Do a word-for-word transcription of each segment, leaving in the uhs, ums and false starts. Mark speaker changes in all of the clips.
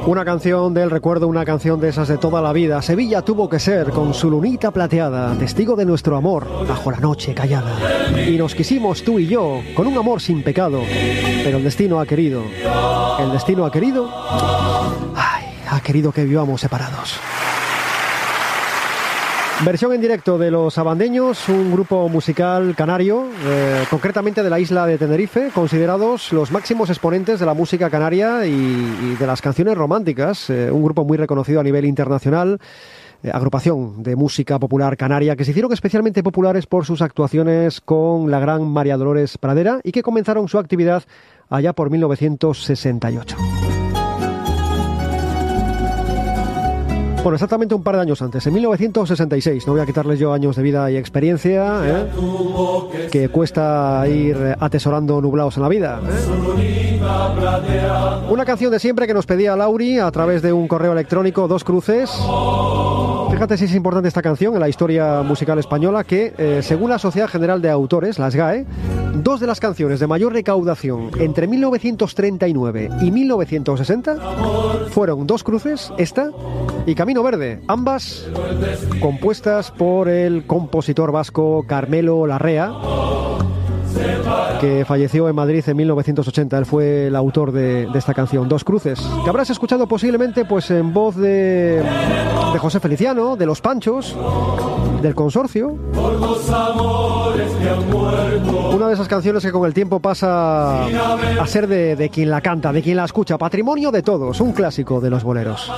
Speaker 1: Una canción del recuerdo, una canción de esas de toda la vida. Sevilla tuvo que ser, con su lunita plateada, testigo de nuestro amor, bajo la noche callada. Y nos quisimos tú y yo, con un amor sin pecado. Pero el destino ha querido, el destino ha querido, ay, ha querido que vivamos separados. Versión en directo de Los Abandeños, un grupo musical canario, eh, concretamente de la isla de Tenerife, considerados los máximos exponentes de la música canaria y, y de las canciones románticas, eh, un grupo muy reconocido a nivel internacional, eh, agrupación de música popular canaria, que se hicieron especialmente populares por sus actuaciones con la gran María Dolores Pradera y que comenzaron su actividad allá por mil novecientos sesenta y ocho. Bueno, exactamente un par de años antes, en mil novecientos sesenta y seis, no voy a quitarles yo años de vida y experiencia, ¿eh? que cuesta ir atesorando nublados en la vida. ¿eh? Una canción de siempre que nos pedía Lauri a través de un correo electrónico, Dos Cruces. Fíjate si es importante esta canción en la historia musical española, que eh, según la Sociedad General de Autores, la S G A E, dos de las canciones de mayor recaudación entre mil novecientos treinta y nueve y mil novecientos sesenta fueron Dos Cruces, esta, y Camino Verde, ambas compuestas por el compositor vasco Carmelo Larrea, que falleció en Madrid en mil novecientos ochenta. Él fue el autor de, de esta canción, Dos Cruces, que habrás escuchado posiblemente pues en voz de, de José Feliciano, de Los Panchos, del Consorcio. Una de esas canciones que con el tiempo pasa a ser de, de quien la canta, de quien la escucha, patrimonio de todos, un clásico de los boleros.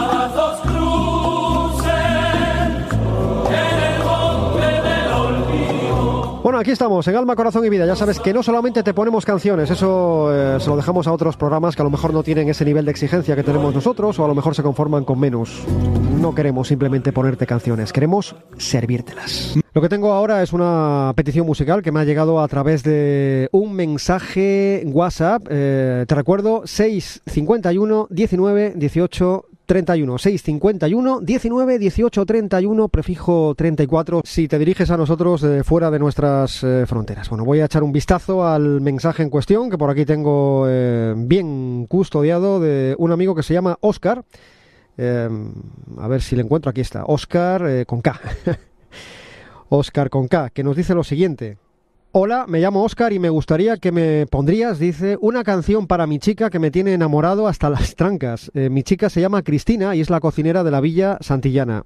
Speaker 1: Bueno, aquí estamos, en Alma, Corazón y Vida. Ya sabes que no solamente te ponemos canciones, eso eh, se lo dejamos a otros programas que a lo mejor no tienen ese nivel de exigencia que tenemos nosotros, o a lo mejor se conforman con menos. No queremos simplemente ponerte canciones, queremos servírtelas. Lo que tengo ahora es una petición musical que me ha llegado a través de un mensaje WhatsApp. Eh, te recuerdo, seis cincuenta y uno, diecinueve, dieciocho, treinta y uno, seis cincuenta y uno, diecinueve, dieciocho, treinta y uno, prefijo treinta y cuatro, si te diriges a nosotros de fuera de nuestras eh, fronteras. Bueno, voy a echar un vistazo al mensaje en cuestión, que por aquí tengo eh, bien custodiado, de un amigo que se llama Óscar. Eh, a ver si le encuentro, aquí está, Óscar eh, con K. Óscar con K, que nos dice lo siguiente. Hola, me llamo Óscar y me gustaría que me pondrías, dice, una canción para mi chica que me tiene enamorado hasta las trancas. Eh, mi chica se llama Cristina y es la cocinera de la Villa Santillana.